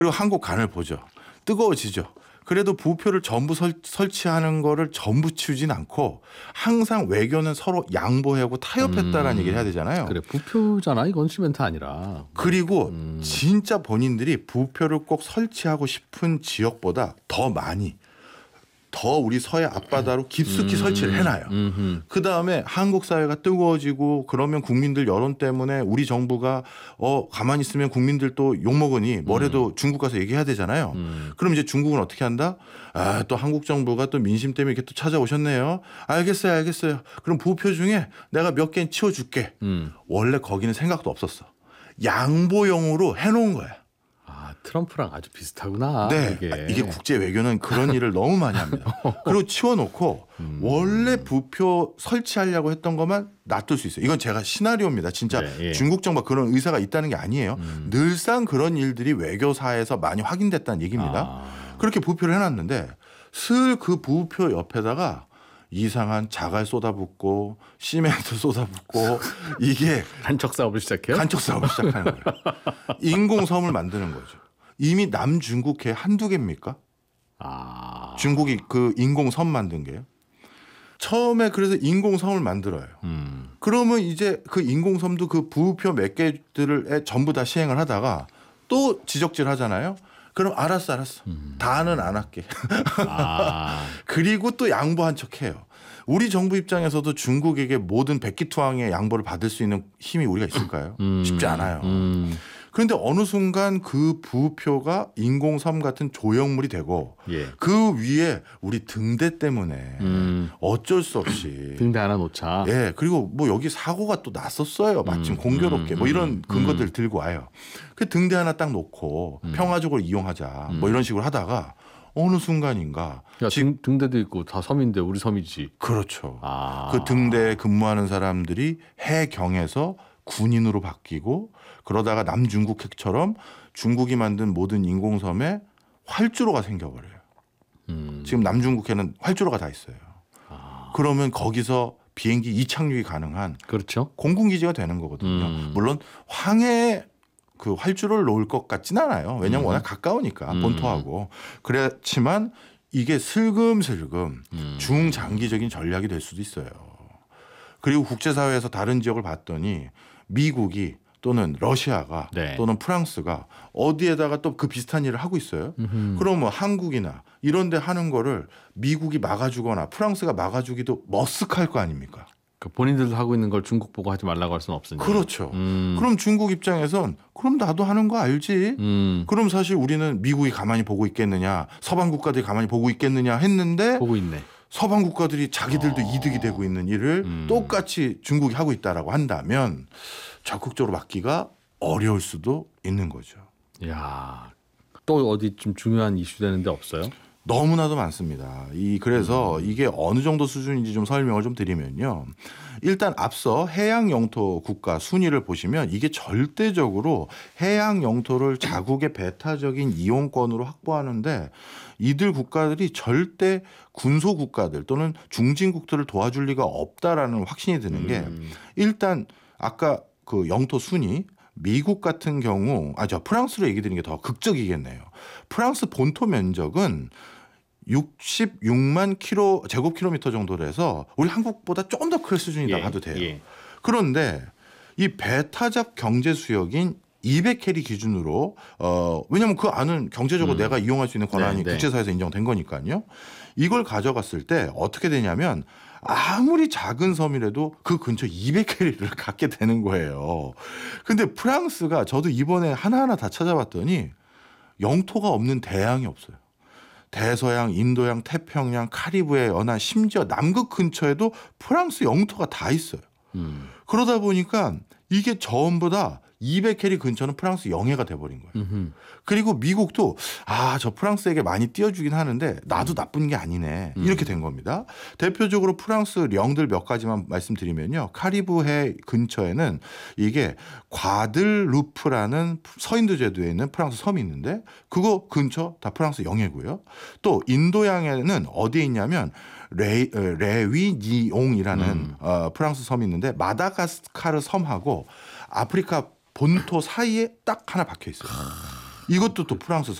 그리고 한국 간을 보죠. 뜨거워지죠. 그래도 부표를 전부 설치하는 거를 전부 치우진 않고 항상 외교는 서로 양보하고 타협했다라는 얘기를 해야 되잖아요. 그래 부표잖아. 이건 시멘트 아니라. 그리고 진짜 본인들이 부표를 꼭 설치하고 싶은 지역보다 더 많이 더 우리 서해 앞바다로 깊숙이 설치를 해놔요. 그다음에 한국 사회가 뜨거워지고 그러면 국민들 여론 때문에 우리 정부가 가만히 있으면 국민들 또 욕먹으니 뭐래도 중국 가서 얘기해야 되잖아요. 그럼 이제 중국은 어떻게 한다? 아, 또 한국 정부가 또 민심 때문에 이렇게 또 찾아오셨네요. 알겠어요. 그럼 부표 중에 내가 몇 개는 치워줄게. 원래 거기는 생각도 없었어. 양보용으로 해놓은 거야. 트럼프랑 아주 비슷하구나. 네, 이게 국제 외교는 그런 일을 너무 많이 합니다. 그리고 치워놓고 원래 부표 설치하려고 했던 것만 놔둘 수 있어요. 이건 제가 시나리오입니다. 진짜 네, 중국 정부가 그런 의사가 있다는 게 아니에요. 늘상 그런 일들이 외교사에서 많이 확인됐다는 얘기입니다. 그렇게 부표를 해놨는데 슬 그 부표 옆에다가 이상한 자갈 쏟아붓고 시멘트 쏟아붓고 이게 간척 사업을 시작해요? 간척 사업을 시작하는 거예요. 인공섬을 만드는 거죠. 이미 남중국해 한두 개입니까? 중국이 그 인공섬 만든 게요. 처음에 그래서 인공섬을 만들어요. 그러면 이제 그 인공섬도 그 부표 몇 개들을 전부 다 시행을 하다가 또 지적질 하잖아요. 그럼 알았어. 다는 안 할게. 그리고 또 양보한 척해요. 우리 정부 입장에서도 중국에게 모든 백기투항의 양보를 받을 수 있는 힘이 우리가 있을까요? 쉽지 않아요. 그런데 어느 순간 그 부표가 인공섬 같은 조형물이 되고 그 위에 우리 등대 때문에 어쩔 수 없이 등대 하나 놓자. 예, 그리고 뭐 여기 사고가 또 났었어요. 마침 공교롭게 뭐 이런 근거들 들고 와요. 그 등대 하나 딱 놓고 평화적으로 이용하자 뭐 이런 식으로 하다가 어느 순간인가 등대도 있고 다 섬인데 우리 섬이지. 그렇죠. 그 등대에 근무하는 사람들이 해경에서 군인으로 바뀌고 그러다가 남중국해처럼 중국이 만든 모든 인공섬에 활주로가 생겨버려요. 지금 남중국해는 활주로가 다 있어요. 그러면 거기서 비행기 이착륙이 가능한 그렇죠. 공군기지가 되는 거거든요. 물론 황해에 그 활주로를 놓을 것 같지는 않아요. 왜냐하면 워낙 가까우니까 본토하고. 그렇지만 이게 슬금슬금 중장기적인 전략이 될 수도 있어요. 그리고 국제사회에서 다른 지역을 봤더니 미국이 또는 러시아가 또는 프랑스가 어디에다가 또 그 비슷한 일을 하고 있어요. 그러면 한국이나 이런 데 하는 거를 미국이 막아주거나 프랑스가 막아주기도 머쓱할 거 아닙니까? 본인들도 하고 있는 걸 중국 보고 하지 말라고 할 수는 없으니까. 그렇죠. 그럼 중국 입장에선 그럼 나도 하는 거 알지. 그럼 사실 우리는 미국이 가만히 보고 있겠느냐 서방 국가들이 가만히 보고 있겠느냐 했는데 보고 있네. 서방 국가들이 자기들도 이득이 되고 있는 일을 똑같이 중국이 하고 있다라고 한다면 적극적으로 막기가 어려울 수도 있는 거죠. 야, 또 어디 좀 중요한 이슈 되는 데 없어요? 너무나도 많습니다. 그래서 이게 어느 정도 수준인지 좀 설명을 좀 드리면요. 일단 앞서 해양 영토 국가 순위를 보시면 이게 절대적으로 해양 영토를 자국의 배타적인 이용권으로 확보하는데 이들 국가들이 절대 군소 국가들 또는 중진국들을 도와줄 리가 없다라는 확신이 드는 게 일단 아까 그 영토 순위 미국 같은 경우 프랑스로 얘기 드리는 게 더 극적이겠네요. 프랑스 본토 면적은 66만 제곱킬로미터 정도로 해서 우리 한국보다 조금 더 클 수준이다 봐도 돼요. 그런데 이 배타적 경제 수역인 200캐리 기준으로 왜냐하면 그 안은 경제적으로 내가 이용할 수 있는 권한이 국제사회에서 인정된 거니까요. 이걸 가져갔을 때 어떻게 되냐면 아무리 작은 섬이라도 그 근처 200캐리를 갖게 되는 거예요. 근데 프랑스가 저도 이번에 하나하나 다 찾아봤더니 영토가 없는 대양이 없어요. 대서양, 인도양, 태평양, 카리브해 연안 심지어 남극 근처에도 프랑스 영토가 다 있어요. 그러다 보니까 이게 전부 다 200캐리 근처는 프랑스 영해가 돼버린 거예요. 그리고 미국도 저 프랑스에게 많이 띄워주긴 하는데 나도 나쁜 게 아니네. 이렇게 된 겁니다. 대표적으로 프랑스 령들 몇 가지만 말씀드리면요. 카리브해 근처에는 이게 과들루프라는 서인도 제도에 있는 프랑스 섬이 있는데 그거 근처 다 프랑스 영해고요. 또 인도양에는 어디에 있냐면 레위니옹이라는 프랑스 섬이 있는데 마다가스카르 섬하고 아프리카 본토 사이에 딱 하나 박혀 있어요. 이것도 또 프랑스